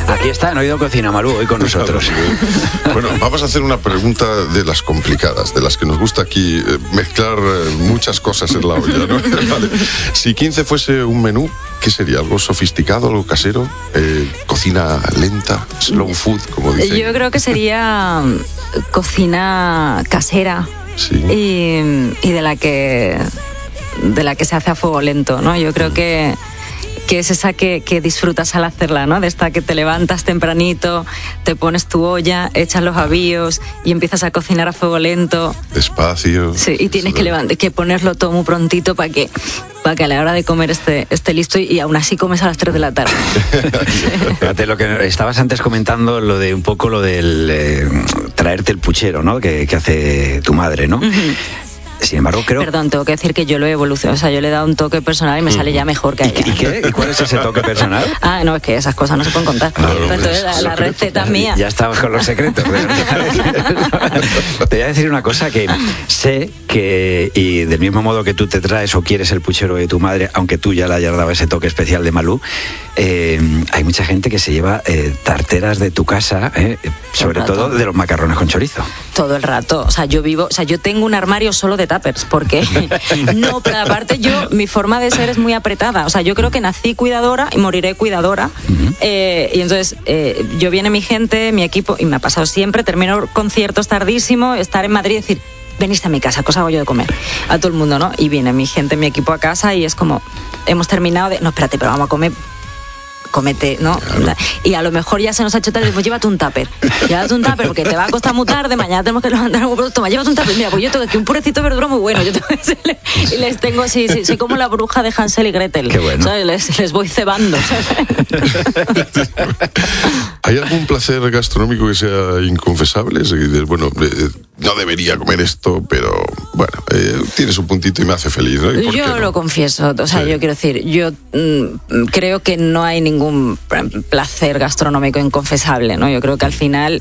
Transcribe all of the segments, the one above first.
Aquí está, en Oído Cocina, Malú, hoy con nosotros. Bueno, vamos a hacer una pregunta de las complicadas, de las que nos gusta aquí mezclar muchas cosas en la olla, ¿no? Vale. Si 15 fuese un menú, ¿qué sería? ¿Algo sofisticado, algo casero? ¿Cocina lenta? ¿Slow food, como dicen? Yo creo que sería cocina casera. Sí. Y de la que se hace a fuego lento, ¿no? Yo creo que es esa que disfrutas al hacerla, ¿no? De esta que te levantas tempranito, te pones tu olla, echas los avíos y empiezas a cocinar a fuego lento. Despacio. Sí, y tienes que ponerlo todo muy prontito para que a la hora de comer esté listo y aún así comes a las 3 de la tarde. Fíjate, lo que estabas antes comentando, lo del traerte el puchero, ¿no? Que hace tu madre, ¿no? Uh-huh. Sin embargo, creo... Perdón, tengo que decir que yo lo he evolucionado. O sea, yo le he dado un toque personal y me sale ya mejor que a ella. ¿Y qué? ¿Y cuál es ese toque personal? No, es que esas cosas no se pueden contar. Pero entonces la receta es mía. Ya estamos con los secretos. Te voy a decir una cosa que sé que, y del mismo modo que tú te traes o quieres el puchero de tu madre, aunque tú ya le hayas dado ese toque especial de Malú, hay mucha gente que se lleva tarteras de tu casa, sobre todo de los macarrones con chorizo. Todo el rato. O sea, yo tengo un armario solo de tuppers, porque no, pero aparte mi forma de ser es muy apretada. O sea, yo creo que nací cuidadora y moriré cuidadora. Uh-huh. Y entonces yo viene mi gente, mi equipo, y me ha pasado siempre, termino conciertos tardísimo, estar en Madrid y decir, veniste a mi casa, ¿qué os hago yo de comer? A todo el mundo, ¿no? Y viene mi gente, mi equipo a casa y es como, hemos terminado de, no, espérate, pero vamos a comer. Comete, ¿no? Claro. Y a lo mejor ya se nos ha hecho tarde, pues llévate un tupper porque te va a costar muy tarde, mañana tenemos que levantar un producto, llévate un tupper, mira, pues yo tengo aquí un purecito de verdura muy bueno, yo tengo y les tengo, sí, soy como la bruja de Hansel y Gretel. Qué bueno. ¿Sabes? Les voy cebando, ¿sabes? ¿Hay algún placer gastronómico que sea inconfesable? Bueno, no debería comer esto, pero bueno, tiene su puntito y me hace feliz, ¿no? Yo lo confieso, o sea, yo quiero decir, yo creo que no hay ningún placer gastronómico inconfesable, ¿no? Yo creo que al final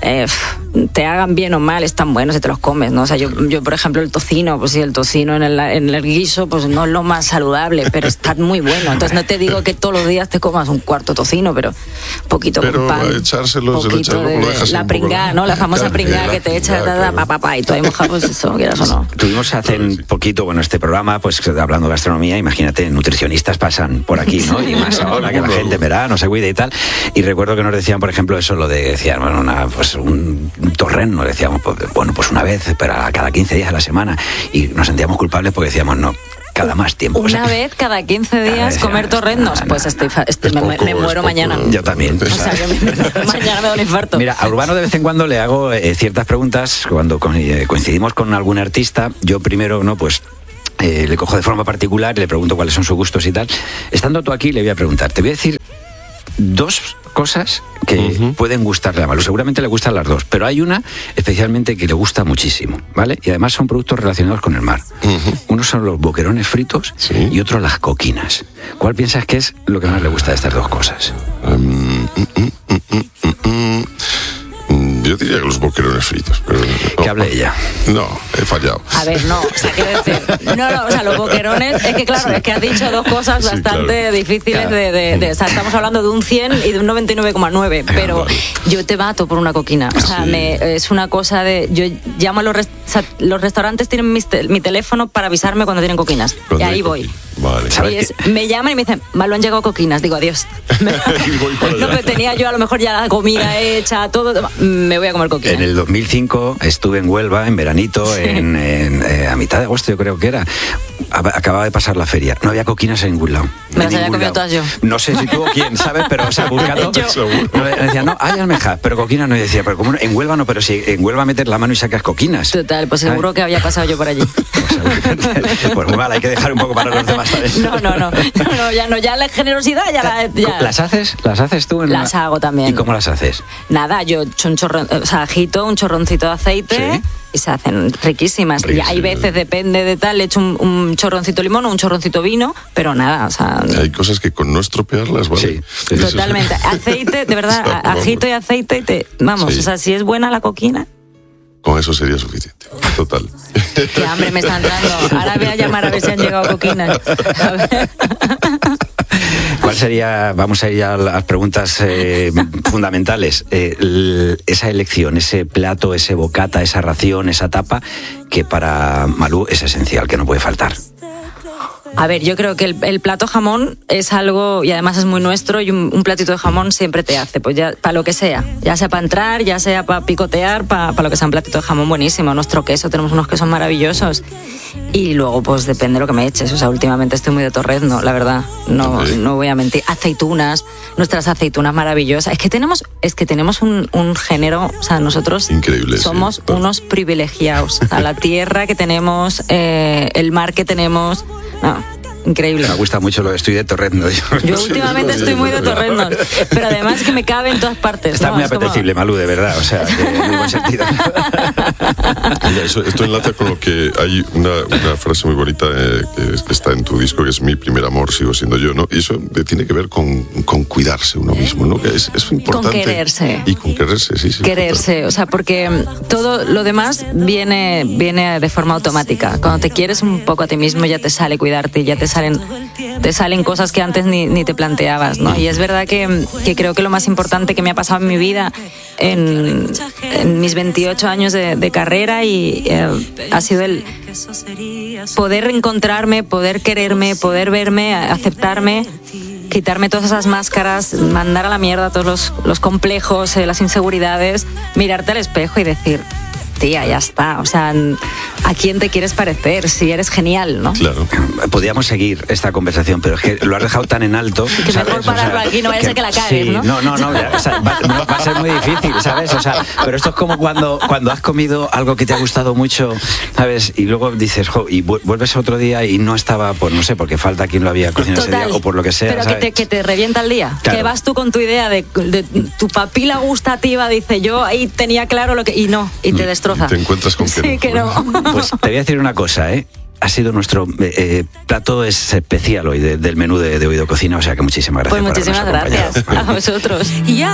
te hagan bien o mal, están buenos y te los comes, ¿no? O sea, yo por ejemplo, el tocino, pues sí, el tocino en el guiso, pues no es lo más saludable, pero está muy bueno. Entonces no te digo que todos los días te comas un cuarto tocino, pero poquito con pan. Pero echárselo, lo dejas la pringada, ¿no? La famosa pringada que te echa papá y tú ahí mojado, pues eso, quieras o no. Tuvimos hace poquito, este programa, pues hablando de gastronomía, imagínate, nutricionistas pasan por aquí, ¿no? Y más ahora que la gente verá, no se cuida y tal. Y recuerdo que nos decían, por ejemplo, eso, lo de, decían, bueno, un torreno, decíamos, pues una vez, pero a cada 15 días a la semana, y nos sentíamos culpables porque decíamos, no, cada más tiempo. Una vez cada 15 días comer torrendos, pues me muero mañana. Yo también. O sea, mañana me da un infarto. Mira, a Urbano de vez en cuando le hago ciertas preguntas, cuando coincidimos con algún artista, yo primero, ¿no? Pues le cojo de forma particular y le pregunto cuáles son sus gustos y tal. Estando tú aquí, le voy a preguntar, te voy a decir 2 cosas que pueden gustarle a Malú. Seguramente le gustan las 2, pero hay una especialmente que le gusta muchísimo, ¿vale? Y además son productos relacionados con el mar. Unos son los boquerones fritos y otros las coquinas. ¿Cuál piensas que es lo que más le gusta de estas 2 cosas? Yo diría que los boquerones fritos. Pero que hable ella. No, he fallado. A ver, no, o sea, quiero decir, no, o sea, los boquerones, es que claro, es que has dicho 2 cosas bastante difíciles o sea, estamos hablando de un 100 y de un 99,9, pero yo te mato por una coquina. O sea, es una cosa de, yo llamo a los restaurantes tienen mi teléfono para avisarme cuando tienen coquinas. Y ahí voy. Vale. Me llaman y me dicen, Malú, han llegado coquinas. Digo, adiós. No, pero tenía yo a lo mejor ya la comida hecha, todo. Me voy a comer coquinas. En el 2005 estuve en Huelva, en veranito, a mitad de agosto yo creo que era. Acababa de pasar la feria. No había coquinas en ningún lado. Me las había comido todas yo. No sé si tú o quién, ¿sabes? Pero, o sea, buscando... Me decía, no, hay almejas, pero coquinas no. Y decía, pero como en Huelva no, pero si en Huelva metes la mano y sacas coquinas. Total, pues seguro que había pasado yo por allí. Pues muy mal, hay que dejar un poco para los demás también. No, ya la generosidad ya. ¿Las haces tú? Las hago también. ¿Y cómo las haces? Nada, yo agito un chorroncito de aceite. ¿Sí? Y se hacen riquísimas. Y hay veces, depende de tal, le echo un chorroncito de limón o un chorroncito de vino, pero nada, o sea... Hay cosas que con no estropearlas, ¿vale? Sí. Totalmente. Aceite, de verdad, agito y aceite y o sea, si es buena la coquina... Con eso sería suficiente, total. Qué hambre me está entrando. Ahora voy a llamar a ver si han llegado coquinas. A ver. ¿Cuál sería, vamos a ir a las preguntas fundamentales, esa elección, ese plato, ese bocata, esa ración, esa tapa, que para Malú es esencial, que no puede faltar? A ver, yo creo que el plato jamón es algo, y además es muy nuestro, y un platito de jamón siempre te hace, pues ya para lo que sea, ya sea para entrar, ya sea para picotear, para lo que sea, un platito de jamón buenísimo. Nuestro queso, tenemos unos quesos maravillosos, y luego pues depende de lo que me eches. O sea, últimamente estoy muy de Torrezno, la verdad, no voy a mentir. Aceitunas, nuestras aceitunas maravillosas. Es que tenemos un género, o sea, nosotros increíble, somos unos privilegiados. O sea, la tierra que tenemos, el mar que tenemos. No, increíble. Me gusta mucho lo de estoy de Torrezno. Yo últimamente estoy muy de Torrezno, pero además que me cabe en todas partes. Está muy apetecible, Malú, de verdad, o sea, en muy buen sentido. Mira, esto enlaza con lo que hay una frase muy bonita que está en tu disco, que es mi primer amor, sigo siendo yo, ¿no? Y eso tiene que ver con cuidarse uno mismo, ¿no? Que es importante. Con quererse. Y con quererse, sí. Quererse, o sea, porque todo lo demás viene de forma automática. Cuando te quieres un poco a ti mismo, ya te sale cuidarte, ya te salen cosas que antes ni te planteabas, ¿no? Y es verdad que creo que lo más importante que me ha pasado en mi vida en mis 28 años de carrera ha sido el poder encontrarme, poder quererme, poder verme, aceptarme, quitarme todas esas máscaras, mandar a la mierda todos los complejos, las inseguridades, mirarte al espejo y decir: tía, ya está, o sea, ¿a quién te quieres parecer? Si eres genial, ¿no? Claro. Podríamos seguir esta conversación, pero es que lo has dejado tan en alto, que ¿sabes? mejor pararlo aquí, no vaya a ser que la cagues, sí, ¿no? No, o sea, va a ser muy difícil, ¿sabes? O sea, pero esto es como cuando has comido algo que te ha gustado mucho, ¿sabes? Y luego dices, y vuelves otro día y no estaba, pues no sé, porque falta quien lo había cocinado ese día o por lo que sea, pero ¿sabes? que te revienta el día. Claro. Que vas tú con tu idea de tu papila gustativa, dice, yo ahí tenía claro lo que... Y no, y te destroza. Y te encuentras con sí, que no. Pues te voy a decir una cosa, ¿eh? Ha sido nuestro plato especial hoy del menú de Oído Cocina, o sea que muchísimas gracias. Pues muchísimas gracias a vosotros.